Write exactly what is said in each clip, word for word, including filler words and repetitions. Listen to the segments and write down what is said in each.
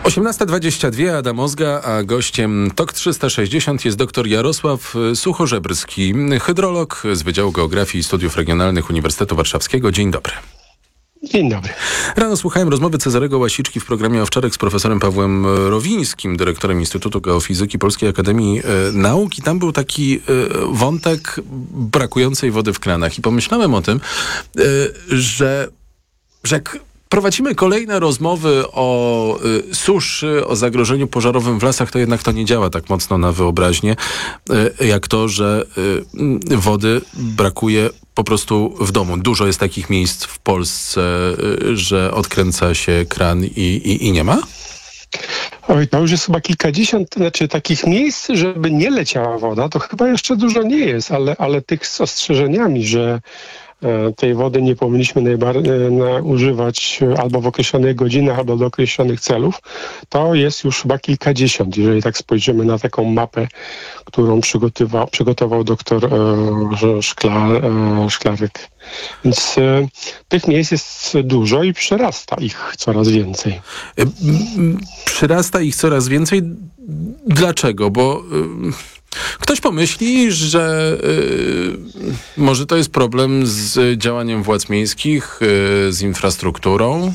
osiemnasta dwadzieścia dwa, Adam Ozga, a gościem Tok trzysta sześćdziesiąt jest dr Jarosław Suchorzebrski, hydrolog z Wydziału Geografii i Studiów Regionalnych Uniwersytetu Warszawskiego. Dzień dobry. Dzień dobry. Rano słuchałem rozmowy Cezarego Łasiczki w programie Owczarek z profesorem Pawłem Rowińskim, dyrektorem Instytutu Geofizyki Polskiej Akademii e, Nauk, i tam był taki e, wątek brakującej wody w kranach. I pomyślałem o tym, e, że, że jak prowadzimy kolejne rozmowy o y, suszy, o zagrożeniu pożarowym w lasach, to jednak to nie działa tak mocno na wyobraźnię, y, jak to, że y, wody brakuje po prostu w domu. Dużo jest takich miejsc w Polsce, y, że odkręca się kran i, i, i nie ma? Oj, to już jest chyba kilkadziesiąt, znaczy takich miejsc, żeby nie leciała woda, to chyba jeszcze dużo nie jest, ale, ale tych z ostrzeżeniami, że tej wody nie powinniśmy najbar- używać albo w określonych godzinach, albo do określonych celów, to jest już chyba kilkadziesiąt, jeżeli tak spojrzymy na taką mapę, którą przygotował, przygotował doktor e, Szkla, e, Szklarek. Więc e, tych miejsc jest dużo i przyrasta ich coraz więcej. Przyrasta ich coraz więcej. Dlaczego? Bo y- Ktoś pomyśli, że y, może to jest problem z działaniem władz miejskich, y, z infrastrukturą?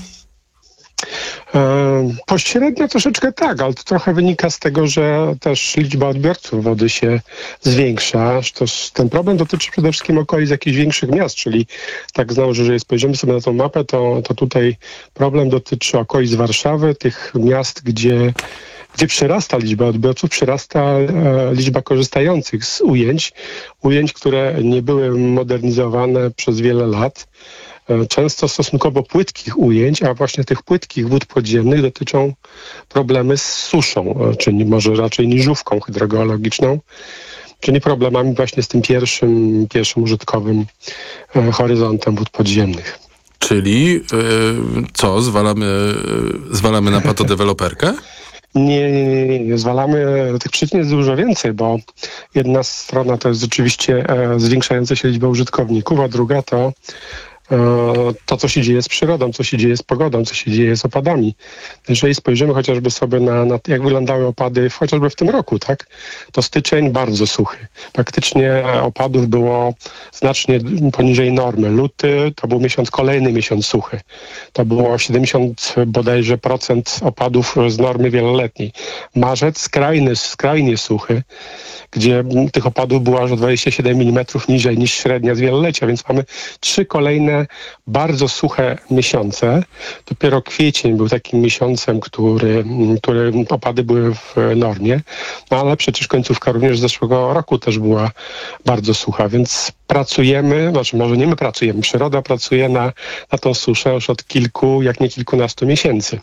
E, pośrednio troszeczkę tak, ale to trochę wynika z tego, że też liczba odbiorców wody się zwiększa. To, ten problem dotyczy przede wszystkim okolic jakichś większych miast, czyli tak znowu, że jeżeli spojrzymy sobie na tą mapę, to, to tutaj problem dotyczy okolic Warszawy, tych miast, gdzie gdzie przyrasta liczba odbiorców, przyrasta e, liczba korzystających z ujęć, ujęć, które nie były modernizowane przez wiele lat. E, często stosunkowo płytkich ujęć, a właśnie tych płytkich wód podziemnych dotyczą problemy z suszą, e, czyli może raczej niżówką hydrogeologiczną, czyli problemami właśnie z tym pierwszym, pierwszym użytkowym e, horyzontem wód podziemnych. Czyli yy, co, zwalamy, yy, zwalamy na patodeweloperkę? Nie, nie, nie, nie. Zwalamy, tych przyczyn jest dużo więcej, bo jedna strona to jest rzeczywiście e, zwiększająca się liczba użytkowników, a druga to e, to, co się dzieje z przyrodą, co się dzieje z pogodą, co się dzieje z opadami. Jeżeli spojrzymy chociażby sobie na, na jak wyglądały opady chociażby w tym roku, tak, to styczeń bardzo suchy. Praktycznie opadów było znacznie poniżej normy. Luty to był miesiąc, kolejny miesiąc suchy. To było siedemdziesiąt bodajże procent opadów z normy wieloletniej. Marzec skrajny, skrajnie suchy, gdzie tych opadów było aż o dwadzieścia siedem milimetrów niżej niż średnia z wielolecia, więc mamy trzy kolejne bardzo suche miesiące. Dopiero kwiecień był takim miesiącem, który, który opady były w normie, no ale przecież końcówka również zeszłego roku też była bardzo sucha, więc pracujemy, znaczy może nie my pracujemy, przyroda pracuje na, na tą suszę już od kilku, jak nie kilkunastu miesięcy.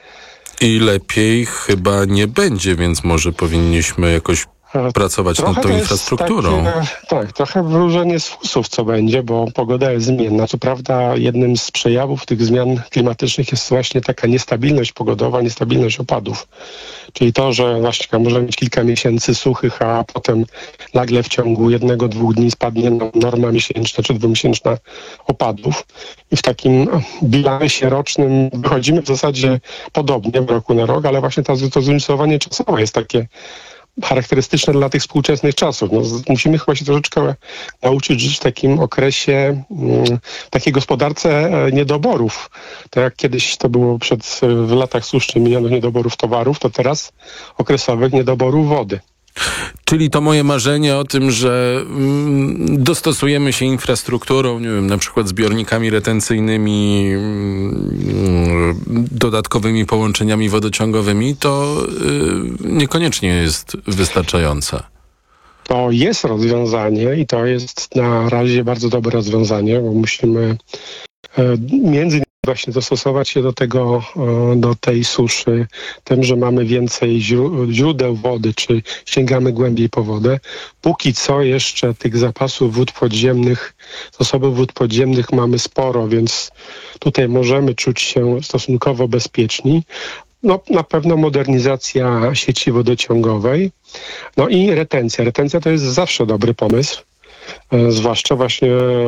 I lepiej chyba nie będzie, więc może powinniśmy jakoś pracować trochę nad tą infrastrukturą. Takie, tak, trochę wróżenie z fusów, co będzie, bo pogoda jest zmienna. Co prawda jednym z przejawów tych zmian klimatycznych jest właśnie taka niestabilność pogodowa, niestabilność opadów. Czyli to, że właśnie możemy mieć kilka miesięcy suchych, a potem nagle w ciągu jednego, dwóch dni spadnie norma miesięczna czy dwumiesięczna opadów. I w takim bilansie rocznym wychodzimy w zasadzie podobnie w roku na rok, ale właśnie to, to zróżnicowanie czasowe jest takie charakterystyczne dla tych współczesnych czasów. No, musimy chyba się troszeczkę nauczyć żyć w takim okresie, w takiej gospodarce niedoborów. Tak jak kiedyś to było przed, w latach susznych milionów niedoborów towarów, to teraz okresowych niedoborów wody. Czyli to moje marzenie o tym, że mm, dostosujemy się infrastrukturą, nie wiem, na przykład zbiornikami retencyjnymi, mm, dodatkowymi połączeniami wodociągowymi, to y, niekoniecznie jest wystarczające. To jest rozwiązanie i to jest na razie bardzo dobre rozwiązanie, bo musimy e, między innymi właśnie dostosować się do tego, do tej suszy, tym, że mamy więcej źródeł wody, czy sięgamy głębiej po wodę. Póki co jeszcze tych zapasów wód podziemnych, zasobów wód podziemnych mamy sporo, więc tutaj możemy czuć się stosunkowo bezpieczni. No, na pewno modernizacja sieci wodociągowej, no i retencja. Retencja to jest zawsze dobry pomysł, zwłaszcza właśnie